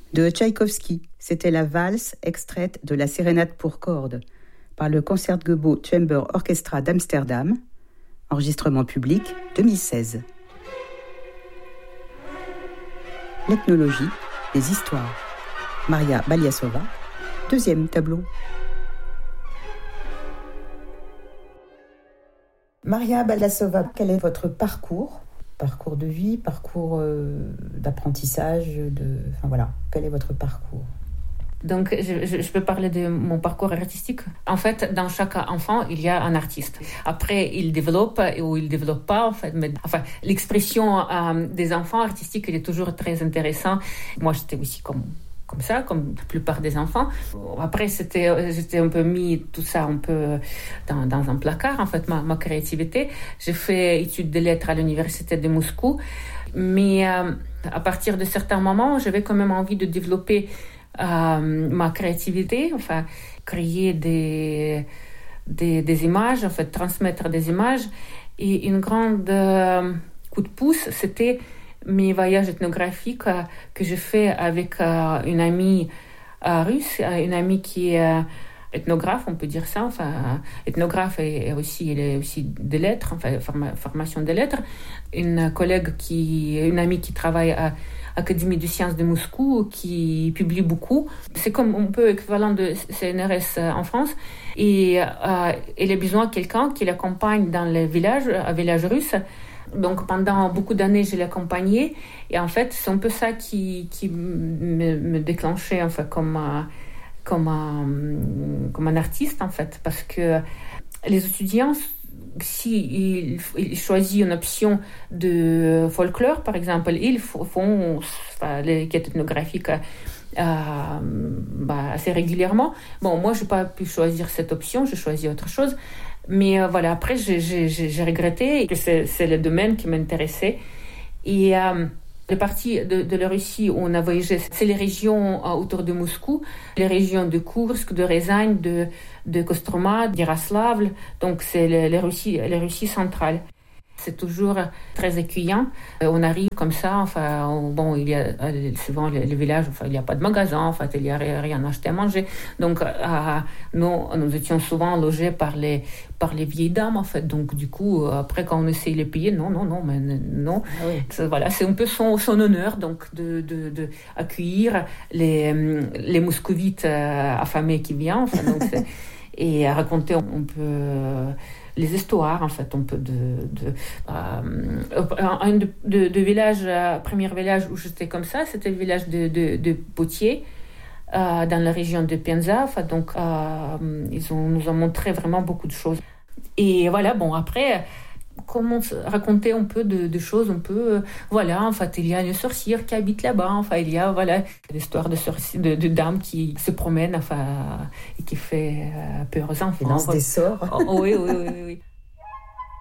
De Tchaïkovski, c'était la valse extraite de la sérénade pour cordes par le Concertgebouw Chamber Orchestra d'Amsterdam, enregistrement public 2016. L'ethnologie, les histoires. Maria Baliasova, deuxième tableau. Maria Baliasova, quel est votre parcours ? Parcours de vie, parcours d'apprentissage, enfin voilà, quel est votre parcours ? Donc, je peux parler de mon parcours artistique. En fait, dans chaque enfant, il y a un artiste. Après, il développe ou il développe pas. En fait, l'expression des enfants artistiques, elle est toujours très intéressante. Moi, j'étais aussi comme ça, comme la plupart des enfants. Après, j'étais un peu mis tout ça un peu dans un placard, en fait, ma créativité. J'ai fait études de lettres à l'université de Moscou. Mais à partir de certains moments, j'avais quand même envie de développer ma créativité, enfin, créer des images, en fait, transmettre des images. Et une grande coup de pouce, c'était mes voyages ethnographiques que j'ai fait avec une amie russe, une amie qui est ethnographe, on peut dire ça, enfin, ethnographe et aussi, elle est aussi des lettres, enfin, formation des lettres. Une amie qui travaille à Académie de sciences de Moscou, qui publie beaucoup. C'est comme un peu équivalent de CNRS en France. Et elle a besoin de quelqu'un qui l'accompagne dans les villages, un village russe. Donc pendant beaucoup d'années, je l'ai accompagnée. Et en fait, c'est un peu ça qui me déclenchait, enfin, comme un artiste, en fait. Parce que les étudiants, si ils choisissent une option de folklore, par exemple, ils font les quêtes ethnographiques assez régulièrement. Bon, moi, je n'ai pas pu choisir cette option, j'ai choisi autre chose. Mais voilà, après, j'ai regretté que c'est le domaine qui m'intéressait. Et les parties de la Russie où on a voyagé, c'est les régions autour de Moscou, les régions de Koursk, de Rязань, de Kostroma, d'Yaroslavl. Donc, c'est les Russies centrales. C'est toujours très accueillant. On arrive comme ça, enfin, bon, il y a souvent les villages, enfin, il n'y a pas de magasin, en fait, il n'y a rien à acheter à manger. Donc, nous étions souvent logés par les vieilles dames, en fait. Donc, du coup, après, quand on essaye de les payer, non. Ah oui. Voilà, c'est un peu son honneur, donc, de accueillir les moscovites affamés qui viennent, enfin, donc, et à raconter un peu les histoires, en fait, un peu un de village, premier village où j'étais comme ça, c'était le village de Potier, dans la région de Penza. Enfin, donc, nous ont montré vraiment beaucoup de choses. Et voilà, bon, après, comment raconter un peu de choses, un peu, voilà, en fait, il y a une sorcière qui habite là-bas, enfin, il y a, voilà, l'histoire de dames qui se promènent, enfin, et qui fait peur aux enfants. Qui lance des sorts. Oui.